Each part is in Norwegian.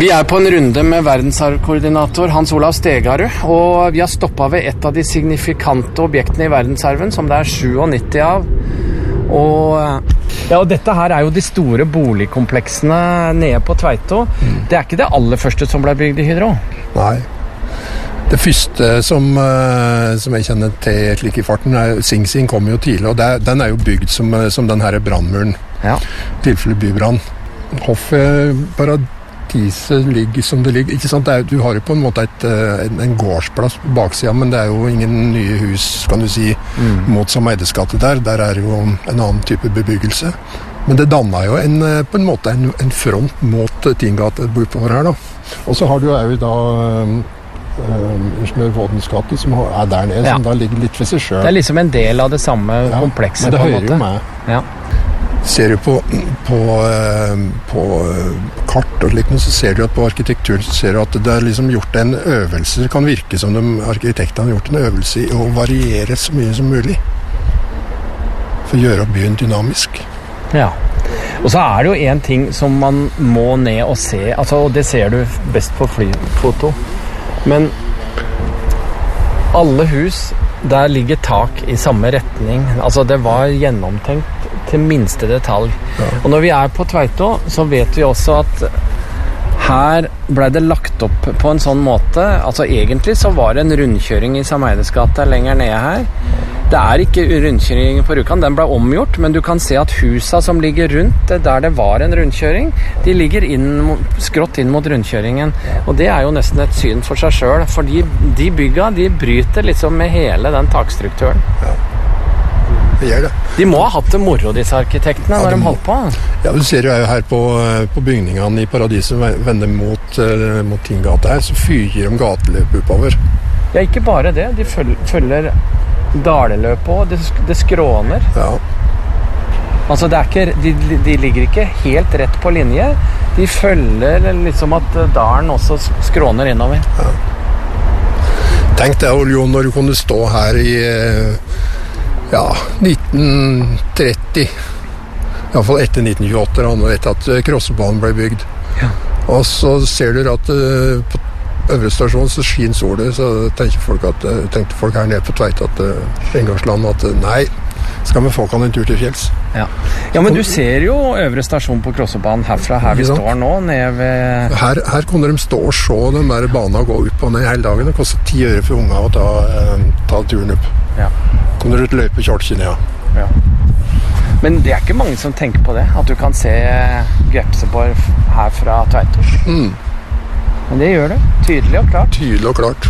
Vi på en runde med verdensarvkoordinator Hans Olav Stegarud, og vi har stoppet ved et av de signifikante objektene i verdensarven, som det 97 av. Og dette her jo de store boligkompleksene nede på Tveito. Det ikke det aller første som ble bygd i Hydro? Nei. Det første som jeg kjenner til slik i farten, Sing Sing kom jo tidlig, og den jo bygd som den her brandmuren, tilfelle bybrann. Hoffet Paradiset ligger som det ligger, ikke sant? Du har jo på en måte en gårdsplass på baksiden, men det jo ingen nye hus, kan du si, mot Sameides gate der. Der jo en annen type bebyggelse. Men det dannet jo på en måte en front mot Tingate bortover her da. Og så har du jo da Ingeniør Vådens gate, som der nede, som da ligger litt for seg selv. Det liksom en del av det samme komplekset, men det på en måte. Hører jo med. Ja. Ser du på kart og slik, så ser du at på arkitekturen så ser du at det liksom gjort en øvelse. Det kan virke som arkitektene har gjort en øvelse i å variere så mye som mulig for å gjøre byen dynamisk. Ja, og så det jo en ting som man må ned og se, altså, og det ser du best på flyfoto, men alle hus, der ligger tak i samme retning. Altså det var gjennomtenkt til minste detalj. Ja. Og når vi på Tveito, så vet vi også at her ble det lagt opp på en sånn måte, altså egentlig så var det en rundkjøring i Sameides gate lenger nede her. Det ikke rundkjøring på Rjukan, den ble omgjort, men du kan se at husa som ligger rundt der det var en rundkjøring, de ligger skrått inn mot rundkjøringen. Og det jo nesten et syn for seg selv, fordi de bygga, de bryter liksom med hele den takstrukturen. Ja. Det gjør det. De må ha hatt det moro, disse arkitektene, når de holdt på. Ja, du ser jo her på bygningene i Paradiset vender mot Tingate her, så fyrer de gateløp oppover. Ja, ikke bare det. De følger daleløp på, det skråner. Ja. Altså, de ligger ikke helt rett på linje. De følger liksom at dalen også skråner innover. Ja. Tenk deg, Jon, når du kunne stå her i 1930, i hvert fall etter 1928, og etter at Krossebanen ble bygd. Ja. Og så ser du at på Øvre stasjon så skin solet, så tenkte folk her nede på Tveit Engarsland at nei, skal vi få kan en tur til fjells. Ja, men du ser jo Øvre stasjon på Krossebanen herfra, her vi står nå, nede ved... Her kunne de stå og se den der banen og gå opp og ned hele dagen. Det kostet 10 øre for unger å ta turen opp. Ja. Kunne du løpe kjort ned, ja. Men det ikke mange som tenker på det, at du kan se Grepseborg her fra Tveito. Men det gjør det, tydelig og klart. Tydelig og klart.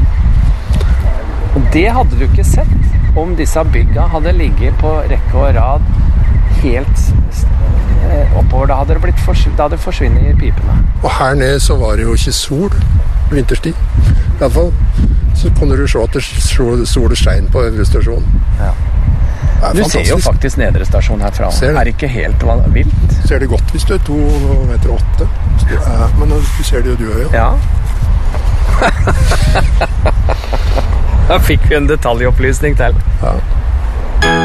Og det hadde du ikke sett om disse bygga hadde ligget på rekke og rad helt oppover. Da hadde det forsvinnet i pipene. Og her nede så var det jo ikke sol vinterstid. I hvert fall så kunne du se at det solet stein på Øvre stasjon. Ja. Du ser jo faktisk Nedre stasjon herfra. Det ikke helt vilt. Ser det godt hvis du 2,8 meter. Men du ser det jo du også, jo. Ja. Da fikk vi en detaljopplysning til. Ja.